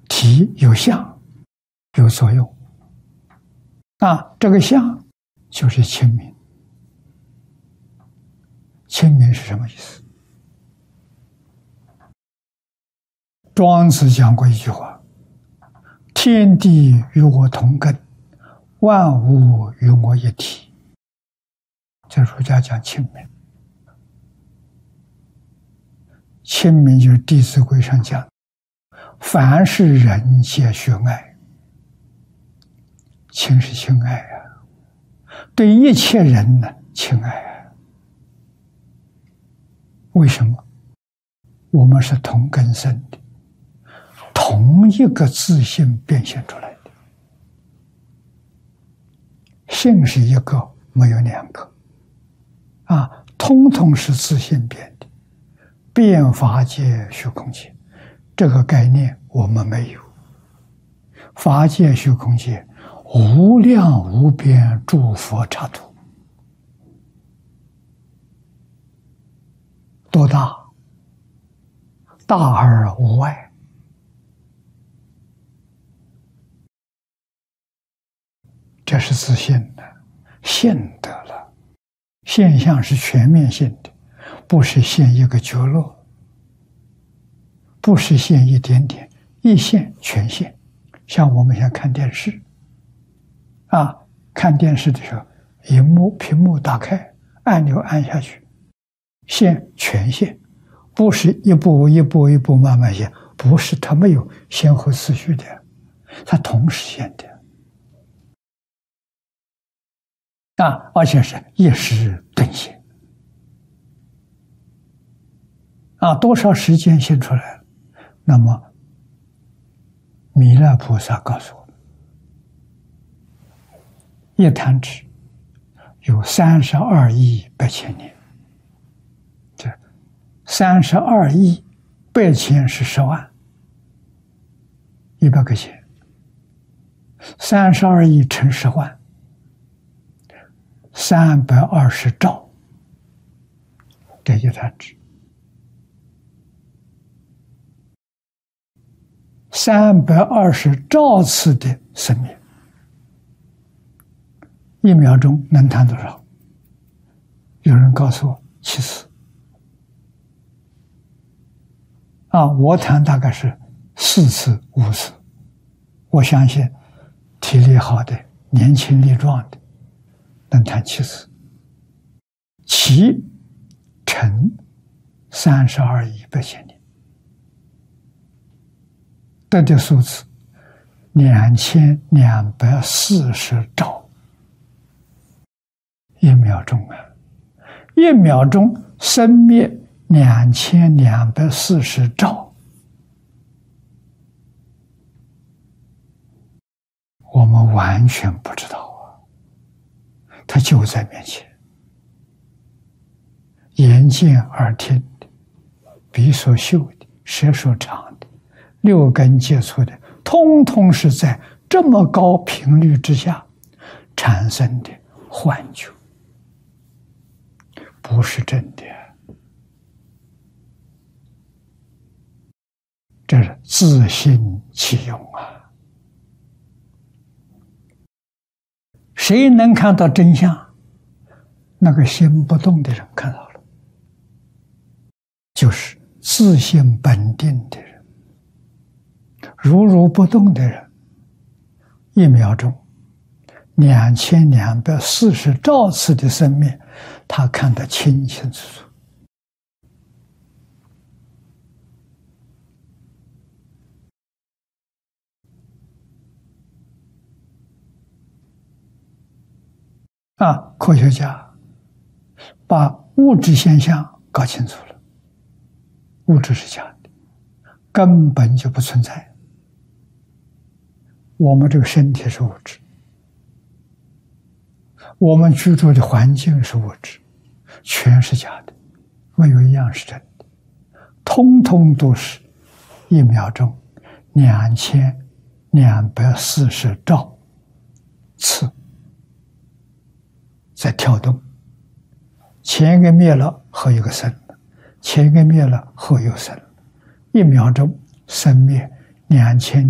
体有相，有作用。这个相就是清明。清明是什么意思？庄子讲过一句话：天地与我同根，万物与我一体。这儒家讲清明。清明就是《弟子规》上讲，凡是人皆学爱。亲是亲爱啊，对一切人呢亲爱啊。为什么？我们是同根生的，同一个自性变现出来的。性是一个，没有两个，通通是自性变的。变法界虚空界这个概念我们没有。法界虚空界无量无边诸佛刹土，多大？大而无外。这是自性的，现得了。现象是全面性的，不是现一个角落，不是现一点点，一现全现。像我们现在看电视，看电视的时候，屏幕打开，按钮按下去，现全现，不是一步一步一步慢慢现，不是，它没有先后次序的，它同时现的。而且是一时顿现。多少时间现出来了？那么弥勒菩萨告诉我们，一弹指有32亿8千年。这32亿8千是10万，100个千，32亿乘10万，320兆，这一弹指。320兆次的生命，1秒钟能弹多少？有人告诉我7次。我弹大概是4次5次。我相信体力好的、年轻力壮的能弹7次。7乘32亿8千年。得的数字2240兆，1秒钟，1秒钟生灭2240兆，我们完全不知道它就在面前，眼见耳听的，鼻所嗅的，舌所尝的，6根接触的，通通是在这么高频率之下产生的幻觉，不是真的。这是自性其用谁能看到真相？那个心不动的人看到了，就是自性本定的人。如不动的人，1秒钟2240兆次的生命，他看得清清楚楚。科学家把物质现象搞清楚了，物质是假的，根本就不存在。我们这个身体是物质，我们居住的环境是物质，全是假的，没有一样是真的，通通都是1秒钟2240兆次在跳动，前一个灭了，后一个生了，前一个灭了，后又生了，1秒钟生灭2000